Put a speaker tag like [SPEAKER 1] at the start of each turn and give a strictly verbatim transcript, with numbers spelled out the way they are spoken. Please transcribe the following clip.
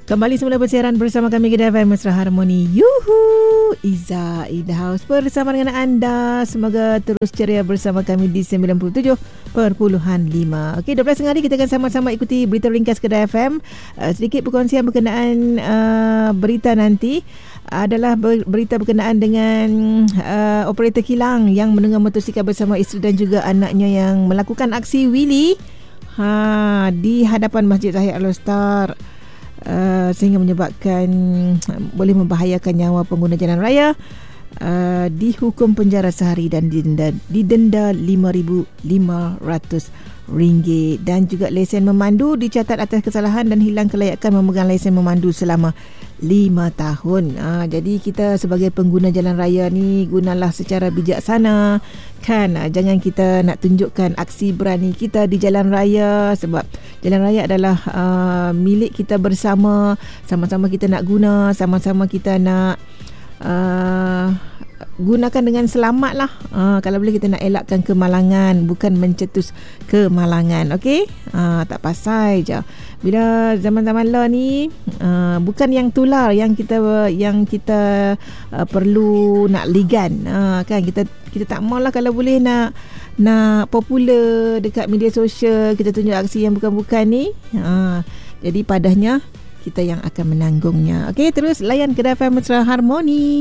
[SPEAKER 1] Kembali semula bersiaran bersama kami Kedah F M Mesra Harmoni. Yuhu, Iza in the house bersama dengan anda. Semoga terus ceria bersama kami di sembilan puluh tujuh perpuluhan lima. Okey, dua belas tengah hari kita akan sama-sama ikuti berita ringkas Kedah F M. Uh, sedikit perkongsian berkenaan uh, berita nanti adalah berita berkenaan dengan uh, operator kilang yang menunggang motosikal bersama isteri dan juga anaknya yang melakukan aksi wheelie ha, di hadapan Masjid Zahid Al-Star. Uh, sehingga menyebabkan uh, boleh membahayakan nyawa pengguna jalan raya, uh, dihukum penjara sehari dan didenda, didenda lima ribu lima ratus ringgit, dan juga lesen memandu dicatat atas kesalahan dan hilang kelayakan memegang lesen memandu selama lima tahun. Uh, jadi kita sebagai pengguna jalan raya ni gunalah secara bijaksana kan. Uh, jangan kita nak tunjukkan aksi berani kita di jalan raya, sebab jalan raya adalah uh, milik kita bersama. Sama-sama kita nak guna, sama-sama kita nak uh, gunakan dengan selamat lah. Uh, kalau boleh kita nak elakkan kemalangan, bukan mencetus kemalangan. Okey, uh, tak pasal je. Bila zaman-zaman lah ni uh, bukan yang tular yang kita yang kita uh, perlu nak ligan, uh, kan kita kita tak maulah kalau boleh nak nak popular dekat media sosial, kita tunjuk aksi yang bukan-bukan ni. Uh, jadi padahnya kita yang akan menanggungnya. Okey, terus layan Kedah F M Mesra Harmoni.